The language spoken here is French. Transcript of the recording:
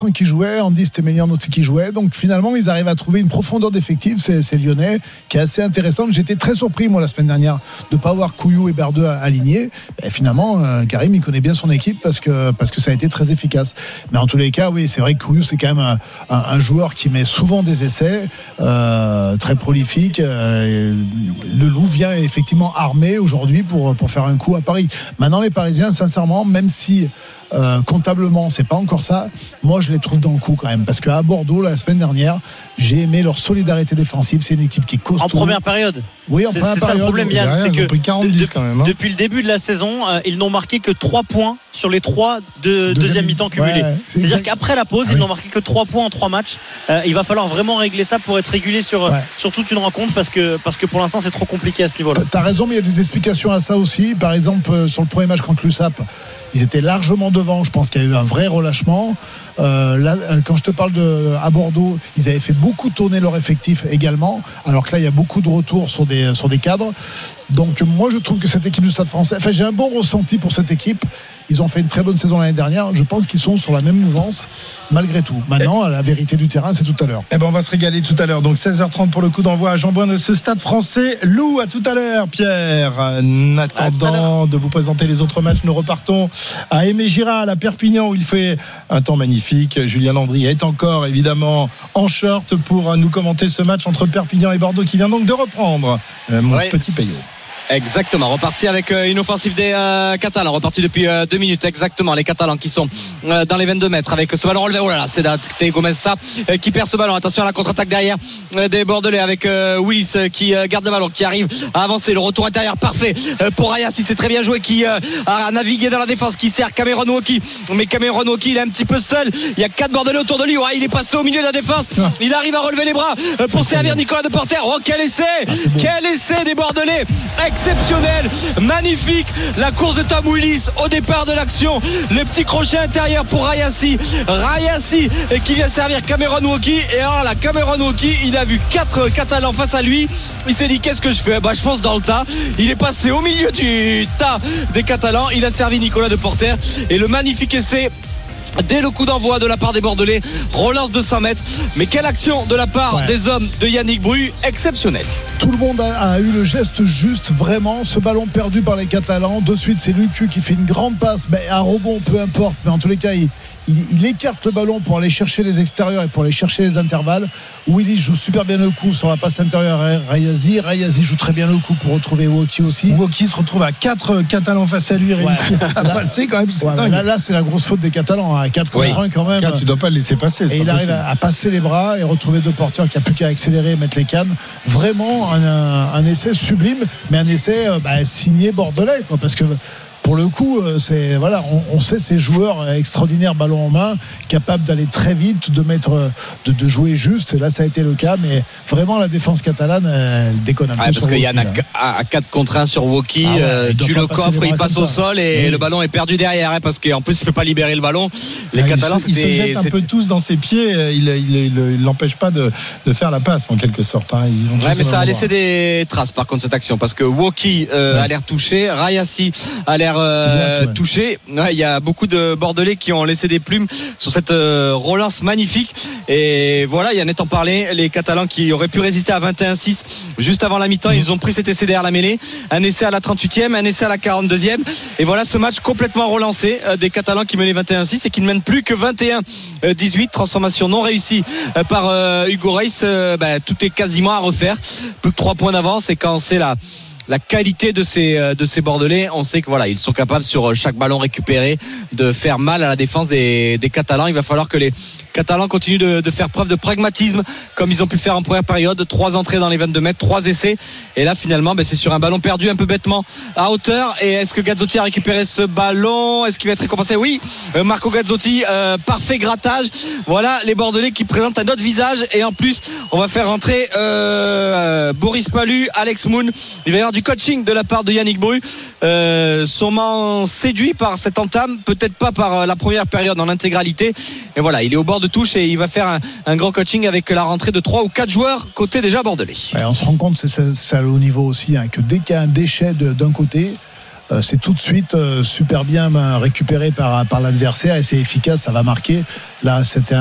qui jouait, Andy Stémélian aussi qui jouait. Donc finalement, ils arrivent à trouver une profondeur d'effectif, ces Lyonnais, qui est assez intéressante. J'étais très surpris, moi, la semaine dernière, de ne pas voir Couillou et Berdeux alignés. Et finalement, Karim, il connaît bien son équipe parce que ça a été très efficace. Mais en tous les cas, oui, c'est vrai que Couillou, c'est quand même un joueur qui met souvent des essais, très prolifique. Le Loup vient effectivement armé aujourd'hui pour faire un coup à Paris. Maintenant, les Parisiens, sincèrement, même si comptablement c'est pas encore ça, moi je les trouve dans le coup quand même, parce qu'à Bordeaux la semaine dernière j'ai aimé leur solidarité défensive. C'est une équipe qui est costaud. En première période. Oui, en première période. C'est ça le problème, Yann, c'est que pris 40-10 quand même, hein. Depuis le début de la saison, ils n'ont marqué que 3 points sur les 3 de deuxième mi-temps cumulés. Ouais, c'est-à-dire qu'après la pause, ils n'ont marqué que 3 points en 3 matchs. Il va falloir vraiment régler ça pour être régulier sur toute une rencontre, parce que pour l'instant c'est trop compliqué à ce niveau-là. T'as raison, mais il y a des explications à ça aussi. Par exemple, sur le premier match contre l'USAP, ils étaient largement devant. Je pense qu'il y a eu un vrai relâchement. Là, quand je te parle à Bordeaux, ils avaient fait beaucoup tourner leur effectif également, alors que là il y a beaucoup de retours sur des cadres. Donc moi je trouve que cette équipe du Stade Français, enfin j'ai un bon ressenti pour cette équipe. Ils ont fait une très bonne saison l'année dernière. Je pense qu'ils sont sur la même mouvance malgré tout. Maintenant, la vérité du terrain, c'est tout à l'heure. Eh ben, on va se régaler tout à l'heure. Donc 16h30 pour le coup d'envoi à Jean-Bouin de ce Stade Français. Lou, à tout à l'heure, Pierre. En attendant de vous présenter les autres matchs, nous repartons à Aimé Giral, à Perpignan, où il fait un temps magnifique. Julien Landry est encore évidemment en short pour nous commenter ce match entre Perpignan et Bordeaux, qui vient donc de reprendre. Mon petit Payot. Exactement, reparti avec une offensive des Catalans, reparti depuis 2 minutes exactement, les Catalans qui sont dans les 22 mètres avec ce ballon relevé. Oh là là, c'est Théo Gomez qui perd ce ballon. Attention à la contre-attaque derrière des Bordelais avec Willis qui garde le ballon, qui arrive à avancer. Le retour intérieur parfait pour Rayassi, c'est très bien joué, qui a navigué dans la défense, qui sert Cameron Woki. Mais Cameron Woki, il est un petit peu seul, il y a 4 Bordelais autour de lui. Ouais, il est passé au milieu de la défense, il arrive à relever les bras pour servir Nicolas Deporter. Oh, quel essai, quel essai des Bordelais, exceptionnel, magnifique. La course de Tam Willis au départ de l'action, le petit crochet intérieur pour Rayassi qui vient servir Cameron Woki. Et alors là, Cameron Woki, il a vu 4 Catalans face à lui, il s'est dit qu'est-ce que je fais, je fonce dans le tas. Il est passé au milieu du tas des Catalans, il a servi Nicolas Deporter, et le magnifique essai dès le coup d'envoi de la part des Bordelais, relance de 100 mètres. Mais quelle action de la part des hommes de Yannick Bru, exceptionnelle. Tout le monde a eu le geste juste, vraiment. Ce ballon perdu par les Catalans, de suite c'est Lucu qui fait une grande passe, un rebond peu importe, mais en tous les cas il écarte le ballon pour aller chercher les extérieurs et pour aller chercher les intervalles. Willy joue super bien le coup sur la passe intérieure à Rayassi joue très bien le coup pour retrouver Woki aussi. Woki se retrouve à 4 Catalans face à lui, réussi à passer quand même. Là c'est la grosse faute des Catalans, à 4 contre 1 quand même. 4, tu dois pas le laisser passer. Et il arrive à passer les bras et retrouver Deporter qui a plus qu'à accélérer et mettre les cannes. Vraiment un essai sublime, mais un essai signé bordelais, parce que pour le coup, on sait ces joueurs extraordinaires, ballon en main, capables d'aller très vite, de jouer juste. Et là, ça a été le cas, mais vraiment la défense catalane, elle déconne un peu. Parce qu'il y en a 4 contre 1 sur Woki, tu le coffres, il passe au sol et le ballon est perdu derrière, parce qu'en plus il ne peut pas libérer le ballon. Les Catalans, ils se jettent un peu tous dans ses pieds, il l'empêche pas de faire la passe en quelque sorte. Mais ça a laissé des traces par contre cette action, parce que Woki a l'air touché, Rayassi a l'air touché. Il y a beaucoup de Bordelais qui ont laissé des plumes sur cette relance magnifique. Et voilà, Yann en parlait, les Catalans qui auraient pu résister à 21-6 juste avant la mi-temps, ils ont pris cet essai derrière la mêlée, un essai à la 38e, un essai à la 42e, et voilà ce match complètement relancé des Catalans qui menaient 21-6 et qui ne mènent plus que 21-18. Transformation non réussie par Hugo Reis. Tout est quasiment à refaire, plus que 3 points d'avance, et quand c'est la qualité de ces Bordelais, on sait que ils sont capables sur chaque ballon récupéré de faire mal à la défense des Catalans. Il va falloir que les Catalans continuent de faire preuve de pragmatisme comme ils ont pu faire en première période. 3 entrées dans les 22 mètres, 3 essais, et là finalement c'est sur un ballon perdu un peu bêtement à hauteur. Et est-ce que Gazzotti a récupéré ce ballon? Est-ce qu'il va être récompensé? Oui, Marco Gazzotti, parfait grattage. Voilà les Bordelais qui présentent un autre visage, et en plus on va faire rentrer Boris Pallu, Alex Moon. Il va y avoir du coaching de la part de Yannick Bru, sûrement séduit par cette entame, peut-être pas par la première période en intégralité, et voilà, il est au bord de touche et il va faire un grand coaching avec la rentrée de 3 ou 4 joueurs côté déjà bordelais. On se rend compte, c'est ça le haut niveau aussi, que dès qu'il y a un déchet d'un côté, c'est tout de suite super bien récupéré par l'adversaire et c'est efficace, ça va marquer. Là, c'était